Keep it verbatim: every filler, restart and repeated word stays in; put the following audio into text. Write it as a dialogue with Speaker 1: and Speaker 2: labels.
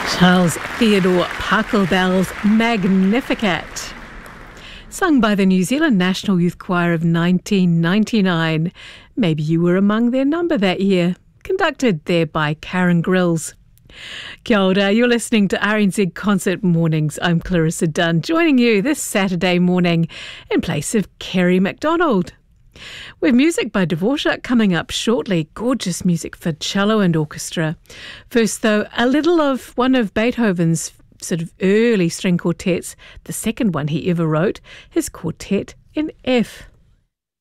Speaker 1: Charles Theodore Pachelbel's Magnificat, sung by the New Zealand National Youth Choir of nineteen ninety-nine. Maybe you were among their number that year. Conducted there by Karen Grills. Kia ora, you're listening to R N Z Concert Mornings. I'm Clarissa Dunn, joining you this Saturday morning in place of Kerry MacDonald. With music by Dvorak coming up shortly. Gorgeous music for cello and orchestra. First, though, a little of one of Beethoven's sort of early string quartets, the second one he ever wrote, his quartet in F.